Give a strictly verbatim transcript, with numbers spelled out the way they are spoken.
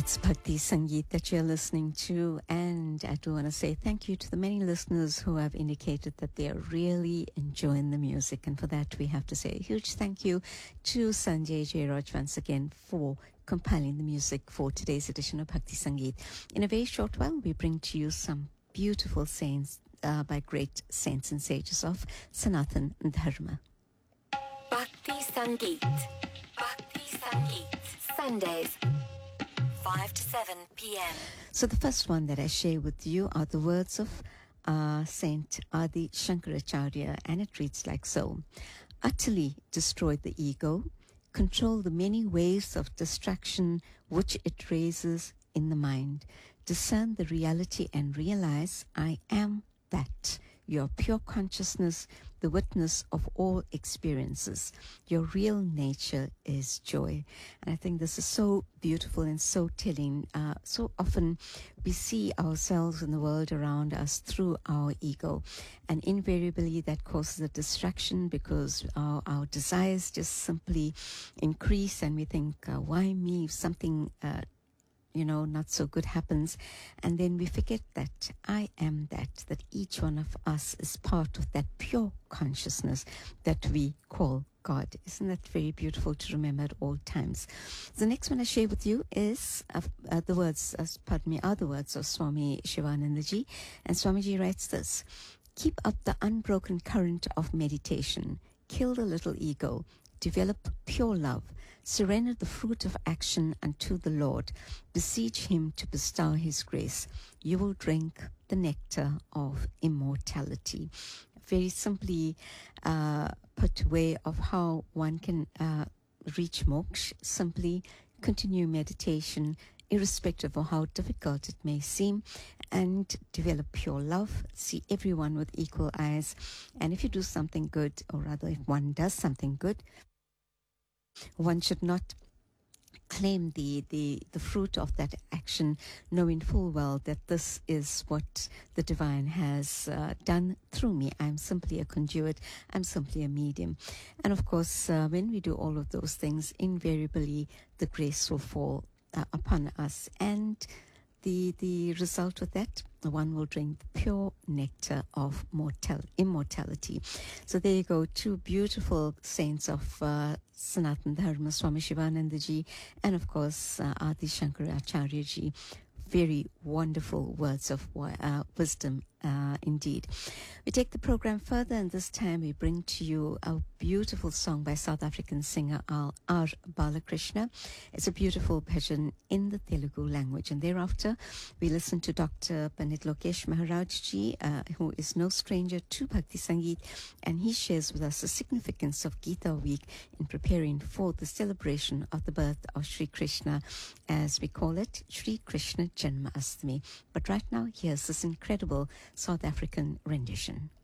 It's Bhakti Sangeet that you're listening to, and I do want to say thank you to the many listeners who have indicated that they are really enjoying the music, and for that we have to say a huge thank you to Sanjay Jairaj once again for compiling the music for today's edition of Bhakti Sangeet. In a very short while, we bring to you some beautiful saints uh, by great saints and sages of Sanatan Dharma. Bhakti Sangeet. Bhakti Sangeet. Sundays, five to seven p.m. So the first one that I share with you are the words of uh, Saint Adi Shankaracharya, and it reads like so. Utterly destroy the ego, control the many waves of distraction which it raises in the mind, discern the reality and realize I am that. Your pure consciousness, the witness of all experiences. Your real nature is joy. And I think this is so beautiful and so telling. Uh, so often we see ourselves in the world around us through our ego. And invariably that causes a distraction because our, our desires just simply increase, and we think, uh, why me? If something uh, you know, not so good happens. And then we forget that I am that, that each one of us is part of that pure consciousness that we call God. Isn't that very beautiful to remember at all times? The next one I share with you is uh, uh, the words, uh, pardon me, are the words of Swami Shivanandaji. And Swamiji writes this: keep up the unbroken current of meditation, kill the little ego, develop pure love, surrender the fruit of action unto the Lord, beseech him to bestow his grace. You will drink the nectar of immortality. Very simply uh, put way of how one can uh, reach moksha. Simply continue meditation, irrespective of how difficult it may seem, and develop pure love. See everyone with equal eyes. And if you do something good, or rather if one does something good, one should not claim the, the, the fruit of that action, knowing full well that this is what the divine has uh, done through me. I'm simply a conduit. I'm simply a medium. And of course, uh, when we do all of those things, invariably the grace will fall uh, upon us. And the, the result of that, one will drink the pure nectar of mortal immortality. So there you go, two beautiful saints of uh, Sanatan Dharma, Swami Shivanandaji, and of course uh, Adi Shankaracharya-ji. Very wonderful words of uh, wisdom uh, indeed. We take the program further, and this time we bring to you a beautiful song by South African singer R. Balakrishna. It's a beautiful bhajan in the Telugu language, and thereafter we listen to Doctor Pandit Lokesh Maharaj ji, uh, who is no stranger to Bhakti Sangeet, and he shares with us the significance of Gita Week in preparing for the celebration of the birth of Sri Krishna, as we call it, Sri Krishna Janma Astami. But right now, here's this incredible South African rendition.